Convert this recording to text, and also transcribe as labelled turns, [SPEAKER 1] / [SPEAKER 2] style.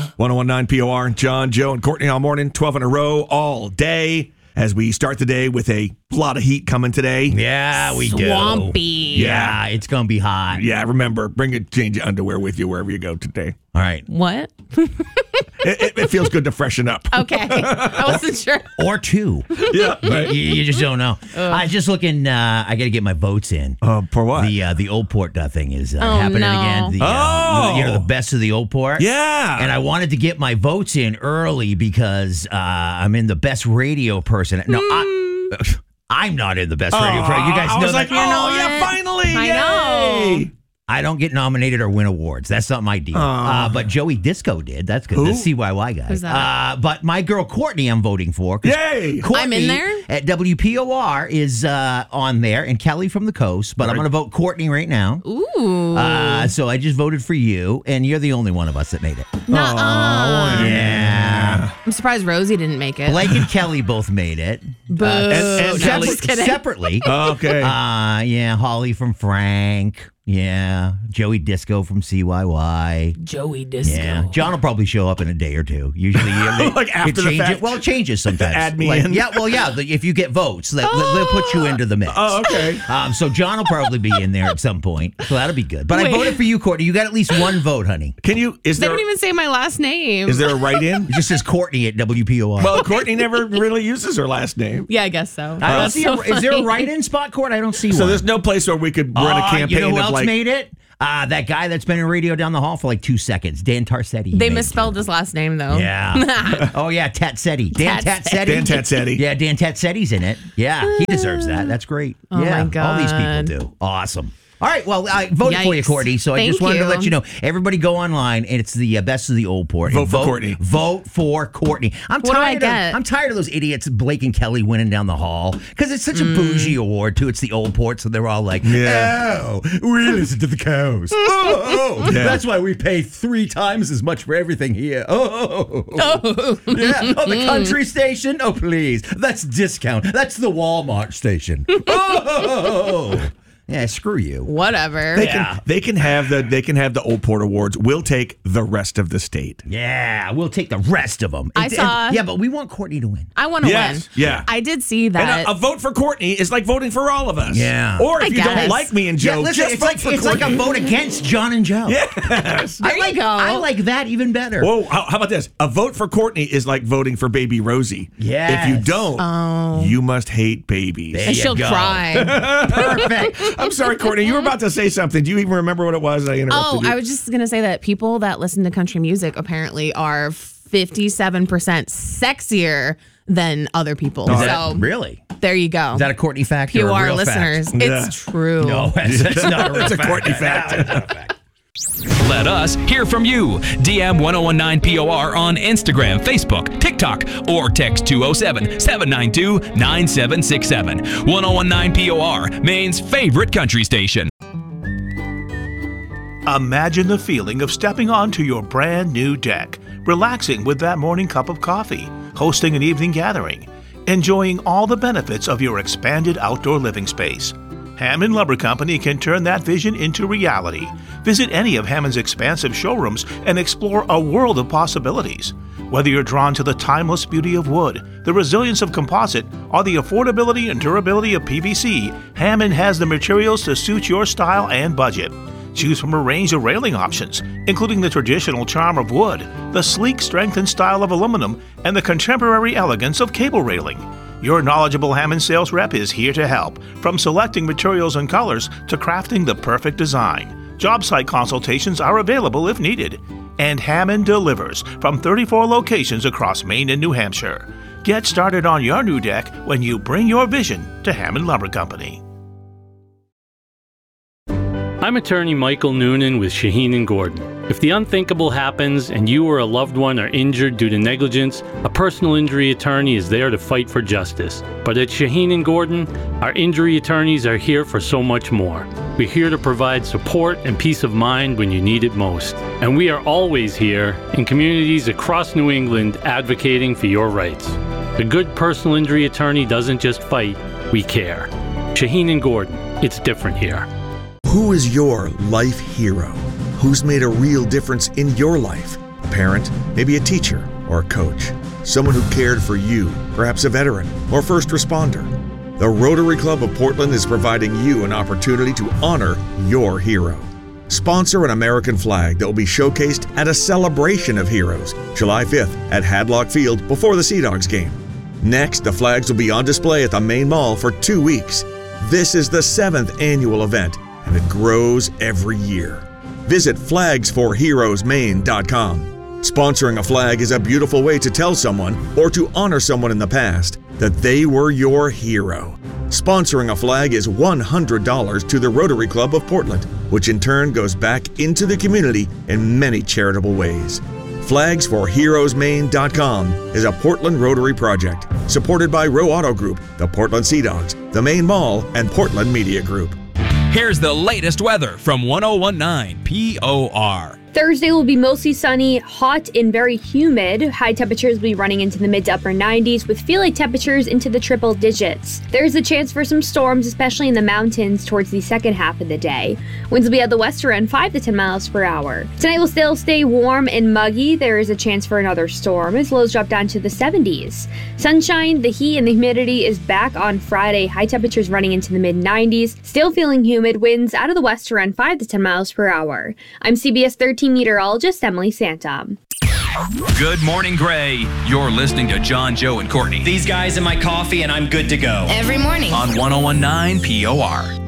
[SPEAKER 1] 1019 POR, John, Joe, and Courtney all morning, 12 in a row, all day, as we start the day with a lot of heat coming today.
[SPEAKER 2] Yeah, we do.
[SPEAKER 3] Swampy.
[SPEAKER 2] Yeah, it's going to be hot.
[SPEAKER 1] Yeah, remember, bring a change of underwear with you wherever you go today.
[SPEAKER 2] All right.
[SPEAKER 3] What?
[SPEAKER 1] It feels good to freshen up.
[SPEAKER 3] Okay. I wasn't sure.
[SPEAKER 2] Or two.
[SPEAKER 1] Yeah, right.
[SPEAKER 2] You just don't know. I just looking, I got to get my votes in.
[SPEAKER 1] For what?
[SPEAKER 2] The Old Port thing is happening again. The best of the Old Port.
[SPEAKER 1] Yeah.
[SPEAKER 2] And I wanted to get my votes in early because I'm in the best radio person. No, I'm not in the best radio person. You guys
[SPEAKER 1] I
[SPEAKER 2] know
[SPEAKER 1] was like,
[SPEAKER 2] that.
[SPEAKER 1] yeah, finally.
[SPEAKER 3] I
[SPEAKER 1] Yay.
[SPEAKER 3] know.
[SPEAKER 2] I don't get nominated or win awards. That's not my deal. But Joey Disco did. That's good.
[SPEAKER 1] Who?
[SPEAKER 2] The CYY guy.
[SPEAKER 3] Who's that?
[SPEAKER 2] But my girl Courtney, I'm voting for.
[SPEAKER 1] Yay.
[SPEAKER 2] Courtney
[SPEAKER 3] I'm in there?
[SPEAKER 2] At WPOR is on there, and Kelly from the Coast. But I'm going to vote Courtney right now.
[SPEAKER 3] Ooh.
[SPEAKER 2] So I just voted for you, and you're the only one of us that made it.
[SPEAKER 3] Nuh-uh.
[SPEAKER 2] Yeah.
[SPEAKER 3] I'm surprised Rosie didn't make it.
[SPEAKER 2] Blake and Kelly both made it.
[SPEAKER 3] Boo.
[SPEAKER 1] and
[SPEAKER 3] No,
[SPEAKER 1] Kelly-
[SPEAKER 3] just kidding.
[SPEAKER 2] Separately.
[SPEAKER 1] Okay.
[SPEAKER 2] Yeah, Holly from Frank. Yeah, Joey Disco from CYY.
[SPEAKER 3] Joey Disco.
[SPEAKER 2] Yeah, John will probably show up in a day or two. Usually,
[SPEAKER 1] Like after the
[SPEAKER 2] change
[SPEAKER 1] fact?
[SPEAKER 2] it. Well, it changes sometimes.
[SPEAKER 1] Add me
[SPEAKER 2] Like,
[SPEAKER 1] in?
[SPEAKER 2] Yeah, well, yeah. If you get votes, they'll put you into the mix.
[SPEAKER 1] Oh, okay.
[SPEAKER 2] So John will probably be in there at some point. So that'll be good. But I
[SPEAKER 3] Wait.
[SPEAKER 2] voted for you, Courtney. You got at least one vote, honey.
[SPEAKER 1] Can you,
[SPEAKER 3] They don't even say my last name.
[SPEAKER 1] is there a write-in?
[SPEAKER 2] It just says Courtney at WPOR.
[SPEAKER 1] Well, Courtney never really uses her last name.
[SPEAKER 3] Yeah, I guess so.
[SPEAKER 2] I don't
[SPEAKER 3] That's
[SPEAKER 2] see
[SPEAKER 3] so
[SPEAKER 2] is there a
[SPEAKER 3] funny.
[SPEAKER 2] write-in spot, Court? I don't see
[SPEAKER 1] So
[SPEAKER 2] one.
[SPEAKER 1] there's no place where we could run a campaign
[SPEAKER 2] you know who
[SPEAKER 1] of
[SPEAKER 2] else
[SPEAKER 1] like...
[SPEAKER 2] made it? That guy that's been in radio down the hall for like 2 seconds, Dan Tarsetti.
[SPEAKER 3] They
[SPEAKER 2] made
[SPEAKER 3] misspelled his last name, though.
[SPEAKER 2] it. Yeah. Oh, yeah, Tatsetti. Dan Tatsetti.
[SPEAKER 1] Dan Tatsetti.
[SPEAKER 2] Yeah, Dan Tatsetti's in it. Yeah, he deserves that. That's great.
[SPEAKER 3] Oh,
[SPEAKER 2] yeah,
[SPEAKER 3] my
[SPEAKER 2] all these
[SPEAKER 3] God.
[SPEAKER 2] people do. Awesome. All right, well, I voted for you,
[SPEAKER 3] Yikes.
[SPEAKER 2] Courtney, so I
[SPEAKER 3] Thank
[SPEAKER 2] just wanted to
[SPEAKER 3] you.
[SPEAKER 2] let you know. Everybody go online, and it's the best of the Old Port.
[SPEAKER 1] Vote
[SPEAKER 2] And
[SPEAKER 1] for Courtney.
[SPEAKER 2] Vote for Courtney.
[SPEAKER 3] What do I get?
[SPEAKER 2] I'm tired of those idiots, Blake and Kelly, winning down the hall, because it's such a bougie award, too. It's the Old Port, so they're all like,
[SPEAKER 1] Yeah.
[SPEAKER 2] oh, we listen to the coast. Oh,
[SPEAKER 1] Yeah.
[SPEAKER 2] that's why we pay 3 times as much for everything here. Oh, yeah. Oh, the country station? Oh, please. That's discount. That's the Walmart station. Oh, yeah, screw you.
[SPEAKER 3] Whatever.
[SPEAKER 1] They can have the Old Port Awards. We'll take the rest of the state.
[SPEAKER 2] Yeah, we'll take the rest of them. Yeah, but we want Courtney to win.
[SPEAKER 3] I want to
[SPEAKER 1] Yes,
[SPEAKER 3] win.
[SPEAKER 1] yeah.
[SPEAKER 3] I did see that.
[SPEAKER 1] And a vote for Courtney is like voting for all of us.
[SPEAKER 2] Yeah.
[SPEAKER 1] Or if
[SPEAKER 3] I
[SPEAKER 1] you don't
[SPEAKER 3] guess.
[SPEAKER 1] like me and Joe,
[SPEAKER 2] listen,
[SPEAKER 1] just
[SPEAKER 2] it's
[SPEAKER 1] vote
[SPEAKER 2] like
[SPEAKER 1] for
[SPEAKER 2] it's
[SPEAKER 1] Courtney.
[SPEAKER 2] like a vote against John and Joe.
[SPEAKER 1] Yes.
[SPEAKER 3] There you go.
[SPEAKER 2] I like that even better.
[SPEAKER 1] Whoa, how about this? A vote for Courtney is like voting for baby Rosie.
[SPEAKER 2] Yes.
[SPEAKER 1] If you don't, you must hate babies.
[SPEAKER 2] There
[SPEAKER 3] and
[SPEAKER 2] you
[SPEAKER 3] she'll
[SPEAKER 2] go.
[SPEAKER 3] cry.
[SPEAKER 2] Perfect.
[SPEAKER 1] I'm sorry, Courtney. You were about to say something. Do you even remember what it was? I interrupted you.
[SPEAKER 3] I was just going to say that people that listen to country music apparently are 57% sexier than other people. So
[SPEAKER 2] Really?
[SPEAKER 3] there you go.
[SPEAKER 2] Is that a Courtney fact or a
[SPEAKER 3] PR
[SPEAKER 2] real
[SPEAKER 3] listeners.
[SPEAKER 2] fact?
[SPEAKER 3] It's true.
[SPEAKER 2] No, that's not a real
[SPEAKER 1] It's a
[SPEAKER 2] fact.
[SPEAKER 1] Courtney fact.
[SPEAKER 4] Let us hear from you. DM 1019 POR on Instagram, Facebook, TikTok, or text 207-792-9767. 1019 POR, Maine's favorite country station.
[SPEAKER 5] Imagine the feeling of stepping onto your brand new deck, relaxing with that morning cup of coffee, hosting an evening gathering, enjoying all the benefits of your expanded outdoor living space. Hammond Lumber Company can turn that vision into reality. Visit any of Hammond's expansive showrooms and explore a world of possibilities. Whether you're drawn to the timeless beauty of wood, the resilience of composite, or the affordability and durability of PVC, Hammond has the materials to suit your style and budget. Choose from a range of railing options, including the traditional charm of wood, the sleek strength and style of aluminum, and the contemporary elegance of cable railing. Your knowledgeable Hammond sales rep is here to help, from selecting materials and colors to crafting the perfect design. Job site consultations are available if needed. And Hammond delivers from 34 locations across Maine and New Hampshire. Get started on your new deck when you bring your vision to Hammond Lumber Company.
[SPEAKER 6] I'm attorney Michael Noonan with Shaheen & Gordon. If the unthinkable happens and you or a loved one are injured due to negligence, a personal injury attorney is there to fight for justice. But at Shaheen & Gordon, our injury attorneys are here for so much more. We're here to provide support and peace of mind when you need it most. And we are always here in communities across New England advocating for your rights. A good personal injury attorney doesn't just fight, we care. Shaheen & Gordon, it's different here.
[SPEAKER 7] Who is your life hero? Who's made a real difference in your life?
[SPEAKER 1] A parent, maybe a teacher or a coach. Someone who cared for you, perhaps a veteran or first responder. The Rotary Club of Portland is providing you an opportunity to honor your hero. Sponsor an American flag that will be showcased at a celebration of heroes, July 5th at Hadlock Field before the Sea Dogs game. Next, the flags will be on display at the main mall for 2 weeks. This is the 7th annual event, and it grows every year. Visit flagsforheroesmaine.com. Sponsoring a flag is a beautiful way to tell someone, or to honor someone in the past, that they were your hero. Sponsoring a flag is $100 to the Rotary Club of Portland, which in turn goes back into the community in many charitable ways. Flagsforheroesmaine.com is a Portland Rotary project supported by Row Auto Group, the Portland Sea Dogs, the Main Mall, and Portland Media Group.
[SPEAKER 4] Here's the latest weather from 1019 POR.
[SPEAKER 7] Thursday will be mostly sunny, hot, and very humid. High temperatures will be running into the mid to upper 90s with feel-like temperatures into the triple digits. There's a chance for some storms, especially in the mountains towards the second half of the day. Winds will be at the western end 5 to 10 miles per hour. Tonight will still stay warm and muggy. There is a chance for another storm as lows drop down to the 70s. Sunshine, the heat, and the humidity is back on Friday. High temperatures running into the mid 90s. Still feeling humid. Winds out of the western end 5 to 10 miles per hour. I'm CBS 13 meteorologist Emily Santa.
[SPEAKER 4] Good morning, Gray. You're listening to John, Joe, and Courtney
[SPEAKER 8] These guys in my coffee and I'm good to go.
[SPEAKER 9] Every morning
[SPEAKER 4] on 1019 POR.